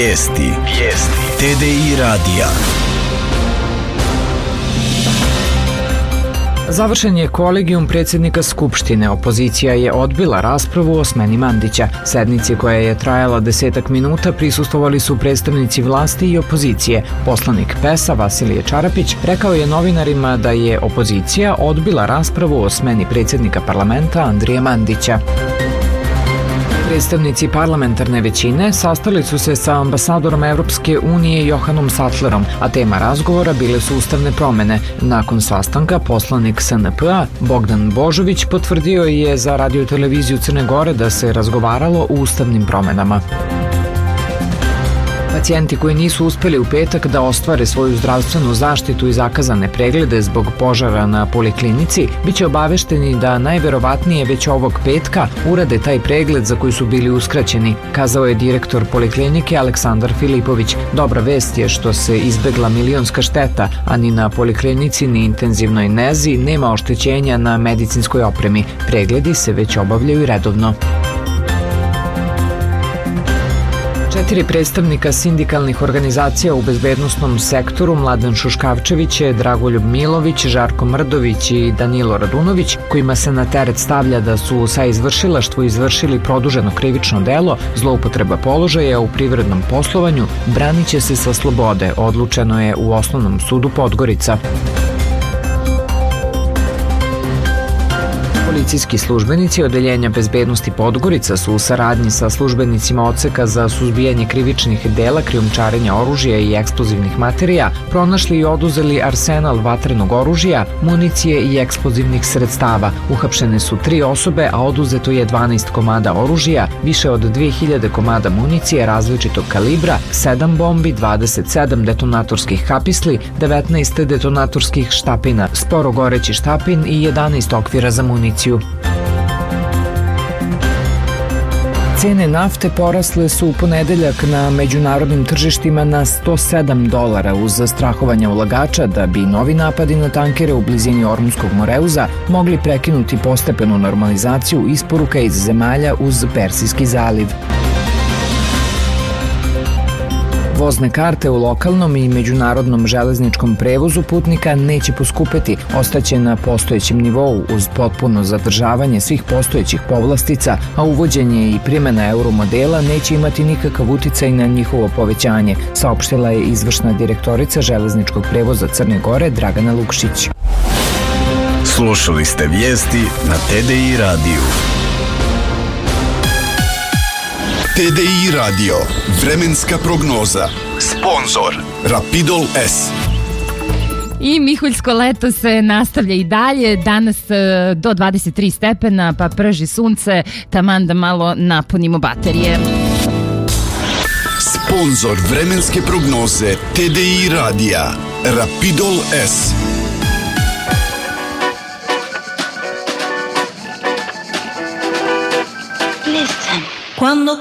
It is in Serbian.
Vijesti. TDI radija. Završen je kolegijum predsjednika Skupštine. Opozicija je odbila raspravu o smeni Mandića. Sednici koja je trajala 10 minuta prisustvovali su predstavnici vlasti i opozicije. Poslanik PES-a Vasilije Čarapić rekao je novinarima da je opozicija odbila raspravu o smeni predsjednika parlamenta Andrije Mandića. Predstavnici parlamentarne većine sastali su se sa ambasadorom Evropske unije Johanom Sattlerom, a tema razgovora bile su ustavne promjene. Nakon sastanka poslanik SNP-a Bogdan Božović potvrdio je za radioteleviziju Crne Gore da se razgovaralo o ustavnim promjenama. Pacijenti koji nisu uspjeli u petak da ostvare svoju zdravstvenu zaštitu i zakazane preglede zbog požara na poliklinici biće obavešteni da najverovatnije već ovog petka urade taj pregled za koji su bili uskraćeni, kazao je direktor poliklinike Aleksandar Filipović. Dobra vest je što se izbegla milionska šteta, a ni na poliklinici ni intenzivnoj nezi nema oštećenja na medicinskoj opremi. Pregledi se već obavljaju redovno. 4 predstavnika sindikalnih organizacija u bezbednosnom sektoru, Mladen Šuškavčević, Dragoljub Milović, Žarko Mrdović i Danilo Radunović, kojima se na teret stavlja da su sa izvršilaštvu izvršili produženo krivično delo, zloupotreba položaja u privrednom poslovanju, branit će se sa slobode, odlučeno je u Osnovnom sudu Podgorica. Policijski službenici Odeljenja bezbednosti Podgorica su u saradnji sa službenicima Odseka za suzbijanje krivičnih dela, krijumčarenja oružja i eksplozivnih materija pronašli i oduzeli arsenal vatrenog oružja, municije i eksplozivnih sredstava. Uhapšene su 3 osobe, a oduzeto je 12 komada oružja, više od 2000 komada municije različitog kalibra, 7 bombi, 27 detonatorskih kapisli, 19 detonatorskih štapina, sporo goreći štapin i 11 okvira za municiju. Cene nafte porasle su u ponedeljak na međunarodnim tržištima na $107 uz strahovanja ulagača da bi novi napadi na tankere u blizini Ormuzskog Moreuza mogli prekinuti postepenu normalizaciju isporuka iz zemalja uz Persijski zaliv. Vozne karte u lokalnom i međunarodnom železničkom prevozu putnika neće poskupeti, ostaće na postojećem nivou uz potpuno zadržavanje svih postojećih povlastica, a uvođenje i primjena euromodela neće imati nikakav uticaj na njihovo povećanje, saopštila je izvršna direktorica železničkog prevoza Crne Gore Dragana Lukšić. Slušali ste vijesti na TDI radiju. TDI radio. Vremenska prognoza. Sponzor Rapidol S. I mihuljsko leto se nastavlja i dalje. Danas do 23 stepena, pa prži sunce, taman da malo napunimo baterije. Sponzor vremenske prognoze TDI radija. Rapidol S. Quando